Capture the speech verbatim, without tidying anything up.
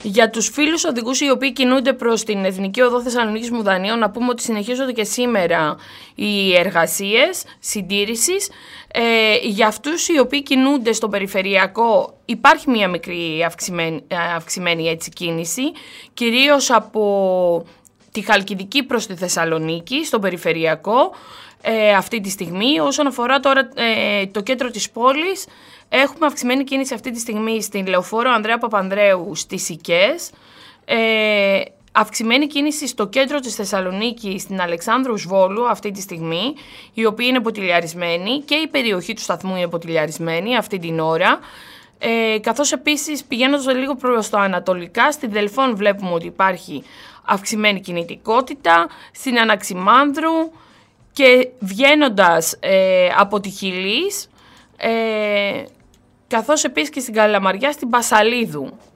Για τους φίλους οδηγούς οι οποίοι κινούνται προς την Εθνική Οδό Θεσσαλονίκης Μουδανίων, να πούμε ότι συνεχίζονται και σήμερα οι εργασίες συντήρησης. Ε, για αυτούς οι οποίοι κινούνται στο περιφερειακό υπάρχει μια μικρή αυξημένη, αυξημένη έτσι, κίνηση, κυρίως από τη Χαλκιδική προς τη Θεσσαλονίκη, στο περιφερειακό ε, αυτή τη στιγμή. Όσον αφορά τώρα ε, το κέντρο της πόλης, έχουμε αυξημένη κίνηση αυτή τη στιγμή στην Λεωφόρο Ανδρέα Παπανδρέου στις Σικές, ε, αυξημένη κίνηση στο κέντρο της Θεσσαλονίκης στην Αλεξάνδρου Σβόλου αυτή τη στιγμή, η οποία είναι ποτηλιαρισμένη, και η περιοχή του σταθμού είναι ποτηλιαρισμένη αυτή την ώρα. Ε, καθώς επίσης πηγαίνοντας λίγο προς το ανατολικά, στην Δελφών βλέπουμε ότι υπάρχει αυξημένη κινητικότητα, στην Αναξιμάνδρου και βγαίνοντας ε, από τη Χιλής, ε, καθώς επίσης και στην Καλαμαριά, στην Πασαλίδου